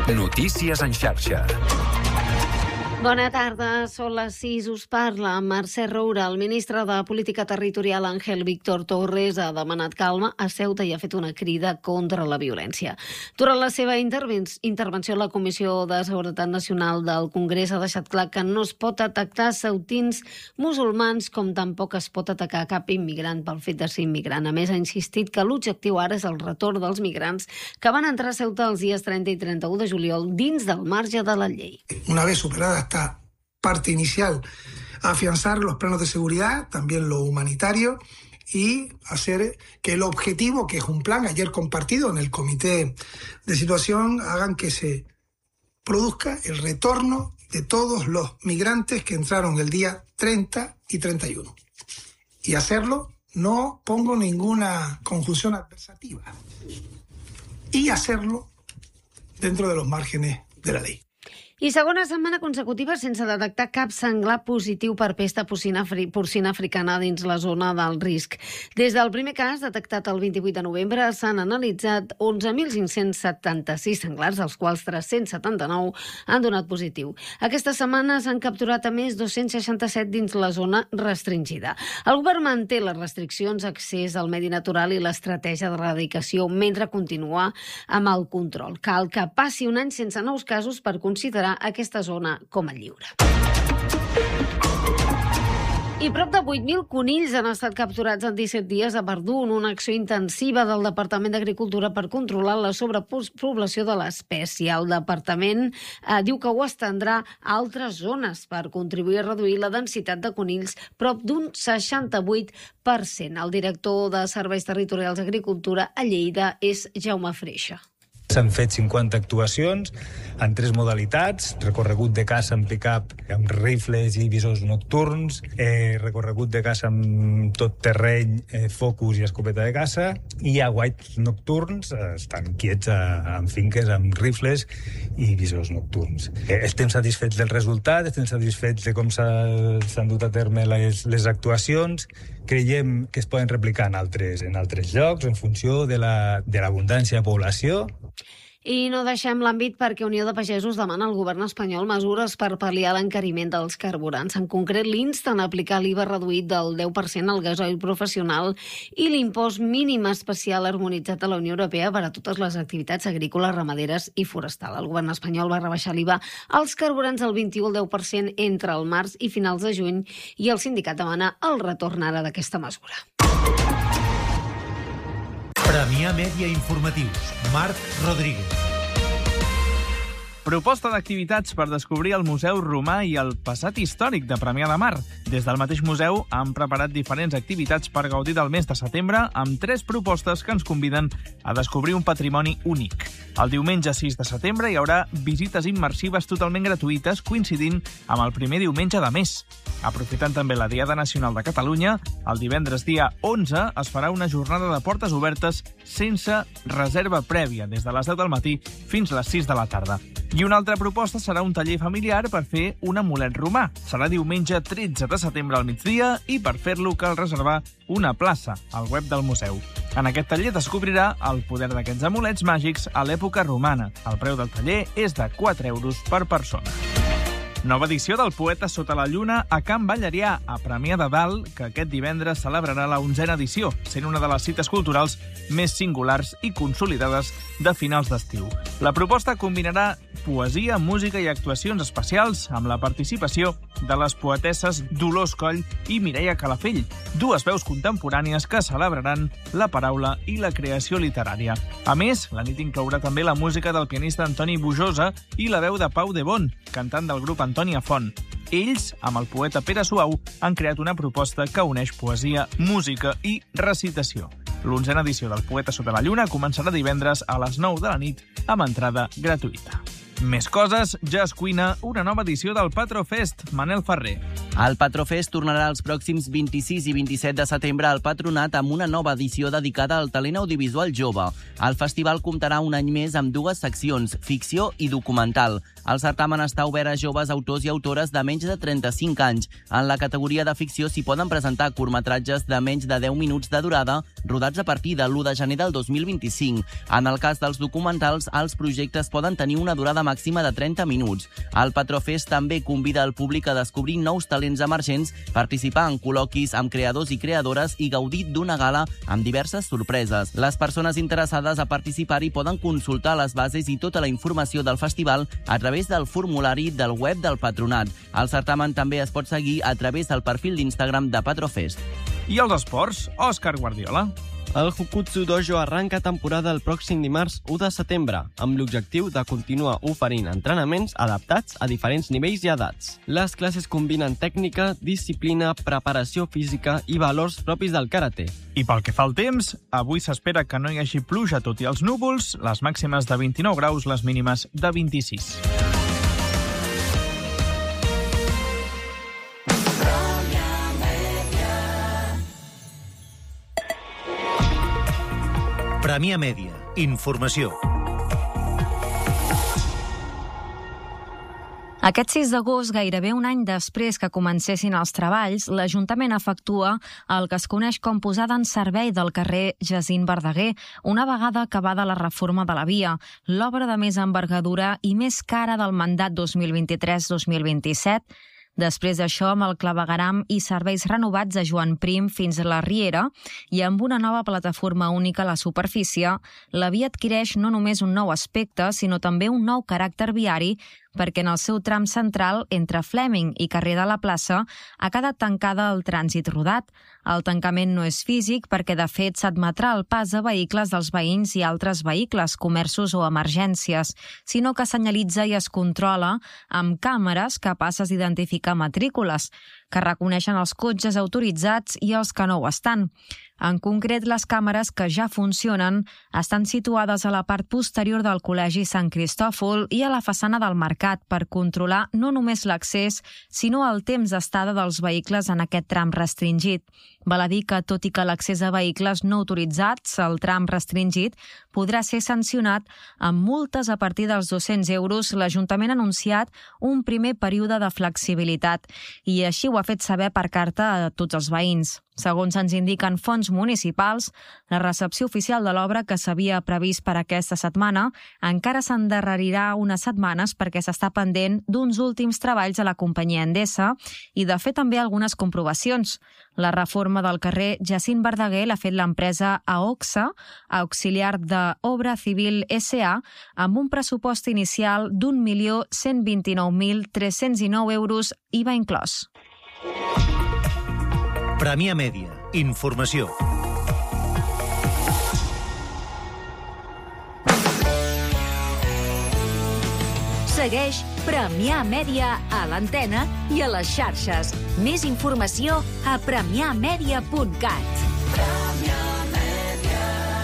Notícies en xarxa. Bona tarda, són les 6, us parla Mercè Roura. El ministre de Política Territorial, Ángel Víctor Torres, ha demanat calma a Ceuta i ha fet una crida contra la violència. Durant la seva intervenció a la Comissió de Seguretat Nacional del Congrés ha deixat clar que no es pot atacar ceutins musulmans com tampoc es pot atacar cap immigrant pel fet de ser immigrant. A més, ha insistit que l'objectiu ara és el retorn dels migrants que van entrar a Ceuta els dies 30 i 31 de juliol dins del marge de la llei. Una vez superada esta parte inicial, afianzar los planos de seguridad, también lo humanitario, y hacer que el objetivo, que es un plan ayer compartido en el comité de situación, hagan que se produzca el retorno de todos los migrantes que entraron el día 30 y 31. Y hacerlo, no pongo ninguna conjunción adversativa, y hacerlo dentro de los márgenes de la ley. I segona setmana consecutiva sense detectar cap senglar positiu per pesta porcina africana dins la zona del risc. Des del primer cas, detectat el 28 de novembre, s'han analitzat 11.576 senglars, dels quals 379 han donat positiu. Aquesta setmana s'han capturat a més 267 dins la zona restringida. El govern manté les restriccions, accés al medi natural i l'estratègia d'erradicació mentre continua amb el control. Cal que passi un any sense nous casos per considerar aquesta zona com a lliure. I prop de 8.000 conills han estat capturats en 17 dies a Verdun, una acció intensiva del Departament d'Agricultura per controlar la sobrepoblació de l'espècie. El departament diu que ho estendrà a altres zones per contribuir a reduir la densitat de conills prop d'un 68%. El director de Serveis Territorials d'Agricultura a Lleida és Jaume Freixa. S'han fet 50 actuacions en 3 modalitats: recorregut de caça amb pick-up amb rifles i visors nocturns, recorregut de caça amb tot terreny, focus i escopeta de caça, i aguaits nocturns, estan quiets en finques amb rifles i visors nocturns. Estem satisfets del resultat, estem satisfets de com s'han dut a terme les actuacions. Creiem que es poden replicar en altres llocs en funció de l'abundància de població. I no deixem l'àmbit perquè Unió de Pagesos demana al govern espanyol mesures per pal·liar l'encariment dels carburants. En concret, l'insten a aplicar l'IVA reduït del 10% al gasoil professional i l'impost mínim especial harmonitzat a la Unió Europea per a totes les activitats agrícoles, ramaderes i forestal. El govern espanyol va rebaixar l'IVA als carburants del 21 al 10% entre el març i finals de juny i el sindicat demana el retorn ara d'aquesta mesura. Premià Mèdia Informatius, Marc Rodríguez. Proposta d'activitats per descobrir el Museu Romà i el passat històric de Premià de Mar. Des del mateix museu han preparat diferents activitats per gaudir del mes de setembre amb 3 propostes que ens conviden a descobrir un patrimoni únic. El diumenge 6 de setembre hi haurà visites immersives totalment gratuïtes coincidint amb el primer diumenge de mes. Aprofitant també la Diada Nacional de Catalunya, el divendres dia 11 es farà una jornada de portes obertes sense reserva prèvia, des de les 10 del matí fins a les 6 de la tarda. I una altra proposta serà un taller familiar per fer un amulet romà. Serà diumenge 13 de setembre al migdia i per fer-lo cal reservar una plaça al web del museu. En aquest taller descobrirà el poder d'aquests amulets màgics a l'època romana. El preu del taller és de 4 euros per persona. Nova edició del Poeta sota la lluna a Can Ballarià, a Premià de Dalt, que aquest divendres celebrarà la 11a edició, sent una de les cites culturals més singulars i consolidades de finals d'estiu. La proposta combinarà poesia, música i actuacions especials amb la participació de les poetesses Dolors Coll i Mireia Calafell, 2 veus contemporànies que celebraran la paraula i la creació literària. A més, la nit inclourà també la música del pianista Antoni Bujosa i la veu de Pau de Bon, cantant del grup Antònia Font. Ells, amb el poeta Pere Suau, han creat una proposta que uneix poesia, música i recitació. L'11a edició del Poeta sota la lluna començarà divendres a les 9 de la nit amb entrada gratuïta. Més coses, ja es cuina una nova edició del Patrofest. Manel Ferrer. El Patrofest tornarà els pròxims 26 i 27 de setembre al Patronat amb una nova edició dedicada al talent audiovisual jove. El festival comptarà un any més amb dues seccions, ficció i documental. El certamen està obert a joves autors i autores de menys de 35 anys. En la categoria de ficció s'hi poden presentar curtmetratges de menys de 10 minuts de durada, rodats a partir de l'1 de gener del 2025. En el cas dels documentals, els projectes poden tenir una durada màxima de 30 minuts. El Patrofest també convida el públic a descobrir nous talents emergents, participar en col·loquis amb creadors i creadores i gaudir d'una gala amb diverses sorpreses. Les persones interessades a participar-hi poden consultar les bases i tota la informació del festival a través del formulari del web del Patronat. El certamen també es pot seguir a través del perfil d'Instagram de Patrofest. I els esports, Òscar Guardiola. El Jukutsu Dojo arranca temporada el pròxim dimarts 1 de setembre, amb l'objectiu de continuar oferint entrenaments adaptats a diferents nivells i edats. Les classes combinen tècnica, disciplina, preparació física i valors propis del karate. I pel que fa al temps, avui s'espera que no hi hagi pluja tot i els núvols, les màximes de 29 graus, les mínimes de 26. Premià Mèdia. Informació. Aquest 6 d'agost, gairebé un any després que comencessin els treballs, l'Ajuntament efectua el que es coneix com posada en servei del carrer Jacint Verdaguer, una vegada acabada la reforma de la via, l'obra de més envergadura i més cara del mandat 2023-2027. Després d'això, amb el clavegueram i serveis renovats de Joan Prim fins a la Riera i amb una nova plataforma única a la superfície, la via adquireix no només un nou aspecte, sinó també un nou caràcter viari, perquè en el seu tram central, entre Fleming i carrer de la Plaça, ha quedat tancada el trànsit rodat. El tancament no és físic perquè, de fet, s'admetrà el pas de vehicles dels veïns i altres vehicles, comerços o emergències, sinó que senyalitza i es controla amb càmeres capaces d'identificar matrícules, que reconeixen els cotxes autoritzats i els que no ho estan. En concret, les càmeres que ja funcionen estan situades a la part posterior del Col·legi Sant Cristòfol i a la façana del Mercat per controlar no només l'accés, sinó el temps d'estada dels vehicles en aquest tram restringit. Val a dir que, tot i que l'accés a vehicles no autoritzats, el tram restringit, podrà ser sancionat amb multes a partir dels 200 euros, l'Ajuntament ha anunciat un primer període de flexibilitat i així ho ha fet saber per carta a tots els veïns. Segons ens indiquen fonts municipals, la recepció oficial de l'obra, que s'havia previst per aquesta setmana, encara s'endarrerirà unes setmanes perquè s'està pendent d'uns últims treballs a la companyia Endesa i, de fet, també algunes comprovacions. La reforma del carrer Jacint Verdaguer l'ha fet l'empresa AOXA, auxiliar de Obra Civil S.A., amb un pressupost inicial d'1.129.309 euros, IVA inclòs. Premià Mèdia. Informació. Segueix Premià Mèdia a l'antena i a les xarxes. Més informació a premiamedia.cat. Premià Mèdia.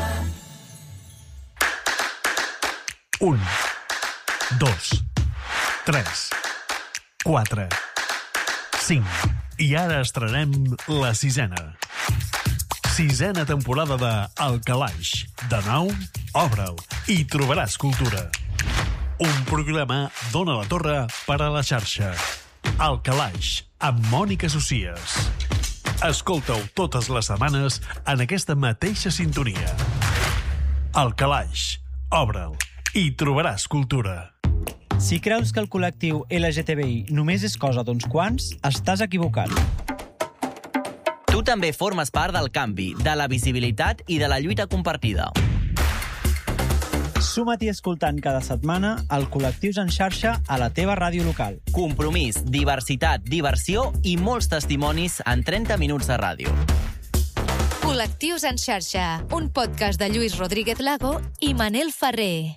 1, 2, 3, 4, 5... I ara estrenem la 6a. 6a temporada de El Calaix. De nou, obre'l i trobaràs cultura. Un programa d'Ona la Torre per a la xarxa. El Calaix, amb Mònica Socies. Escolta-ho totes les setmanes en aquesta mateixa sintonia. El Calaix, obre'l i trobaràs cultura. Si creus que el col·lectiu LGTBI només és cosa d'uns quants, estàs equivocat. Tu també formes part del canvi, de la visibilitat i de la lluita compartida. Suma't-hi escoltant cada setmana el Col·lectius en xarxa a la teva ràdio local. Compromís, diversitat, diversió i molts testimonis en 30 minuts de ràdio. Col·lectius en xarxa, un podcast de Lluís Rodríguez Lago i Manel Ferrer.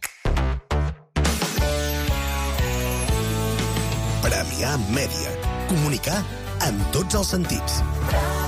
Premià Mèdia. Comunicar en tots els sentits.